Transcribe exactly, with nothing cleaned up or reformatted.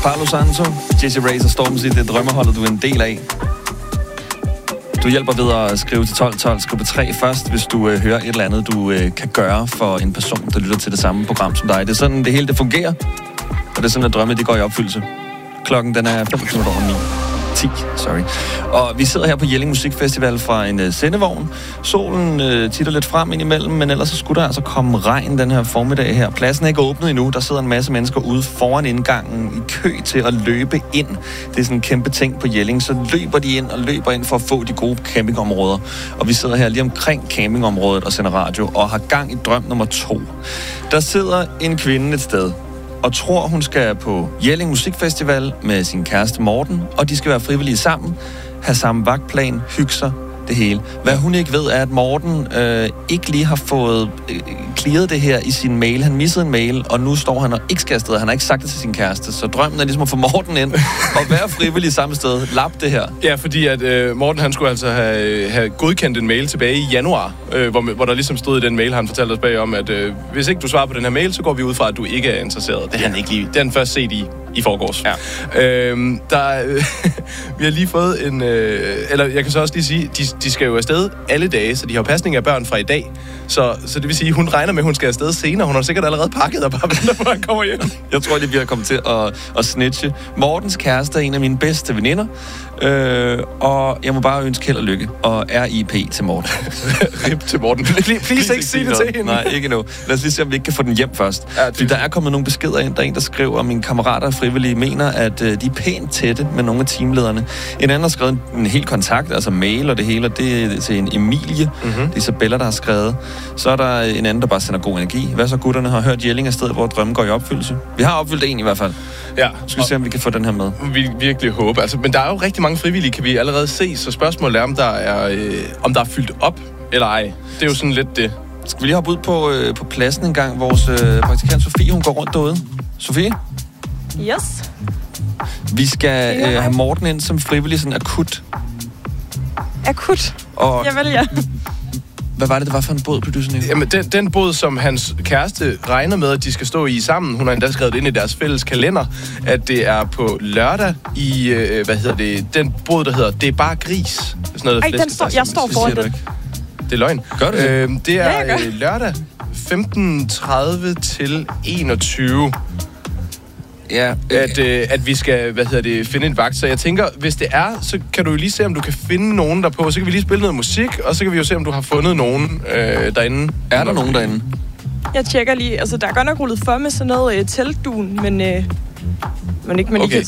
Palo Santo, Jessie Reyes og Stormzy, det er drømmeholdet, du er en del af. Du hjælper ved at skrive til tolv tolv, skriv på tre først, hvis du øh, hører et eller andet, du øh, kan gøre for en person, der lytter til det samme program som dig. Det er sådan, det hele det fungerer, og det er sådan, at drømme, de går i opfyldelse. Klokken, den er fem minutter over ni. ti, sorry. Og vi sidder her på Jelling Musikfestival fra en uh, sendevogn. Solen uh, titter lidt frem indimellem, men ellers så skulle der altså komme regn den her formiddag her. Pladsen er ikke åbnet endnu. Der sidder en masse mennesker ude foran indgangen i kø til at løbe ind. Det er sådan en kæmpe ting på Jelling. Så løber de ind og løber ind for at få de gode campingområder. Og vi sidder her lige omkring campingområdet og sender radio og har gang i drøm nummer to. Der sidder en kvinde et sted og tror, hun skal på Jelling Musikfestival med sin kæreste Morten, og de skal være frivillige sammen, have samme vagtplan, hygge sig, det hele. Hvad hun ikke ved, er, at Morten øh, ikke lige har fået øh, clearet det her i sin mail. Han missede en mail, og nu står han og ikke skal afsted. Han har ikke sagt det til sin kæreste, så drømmen er ligesom at få Morten ind og være frivillig samme sted. Lap det her. Ja, fordi at øh, Morten, han skulle altså have, have godkendt en mail tilbage i januar, øh, hvor, hvor der ligesom stod i den mail, han fortalte os bag om, at øh, hvis ikke du svarer på den her mail, så går vi ud fra, at du ikke er interesseret. Det har han ikke lige. Det har han først set i i forgårs. Ja. Øhm, der, øh, vi har lige fået en... Øh, eller jeg kan så også lige sige, de, de skal jo afsted alle dage, så de har pasning af børn fra i dag. Så, så det vil sige, hun regner med, at hun skal afsted senere. Hun har sikkert allerede pakket og bare venter på, at han kommer hjem. Jeg tror, det bliver kommet til at, at snitche. Mortens kæreste er en af mine bedste veninder. Øh, og jeg må bare ønske held og lykke. Og R I P til Morten. Rip til Morten. Please, please ikke sige det til hende. Nej, ikke nu. Lad os lige se, om vi ikke kan få den hjem først. Ja, fordi der er kommet nogle beskeder ind. Der er en, der skriver, at mine kammerater frivillige mener, at øh, de er pænt tætte med nogle af teamlederne. En anden har skrevet en, en hel kontakt, altså mail og det hele, og det er til en Emilie. Mm-hmm. Det er Isabella, der har skrevet. Så er der en anden, der bare sender god energi. Hvad så gutterne har hørt Jelling afsted, hvor drømmen går i opfyldelse? Vi har opfyldt en i hvert fald. Ja. Skal vi se, om vi kan få den her med. Vi virkelig håber. Altså, men der er jo rigtig mange frivillige, kan vi allerede se, så spørgsmålet er, om der er, øh, om der er fyldt op eller ej. Det er jo sådan lidt det. Skal vi lige hoppe ud på, øh, på pladsen en gang? Vores øh, praktikant Sofie, hun går rundt derude. Sofie? Yes. Vi skal øh, have Morten ind som frivillig, sådan akut. Akut? Og Jeg vælger. Hvad var det, det var for en båd, produceren? Jamen, den, den båd, som hans kæreste regner med, at de skal stå i sammen, hun har endda skrevet ind i deres fælles kalender, at det er på lørdag i, øh, hvad hedder det, den båd, der hedder Det er bare gris. Sådan noget Ej, den står, jeg står foran den. Det er løgn. Gør det? Øh, det er ja, øh, lørdag femten tredive til enogtyve. Ja, at, øh, at vi skal, hvad hedder det, finde en vagt. Så jeg tænker, hvis det er, så kan du jo lige se, om du kan finde nogen derpå. Så kan vi lige spille noget musik, og så kan vi jo se, om du har fundet nogen øh, derinde. Er der nogen derinde? Jeg tjekker lige. Altså, der er godt nok rullet for med sådan noget øh, teltdun, men... Øh, men ikke, men okay. ikke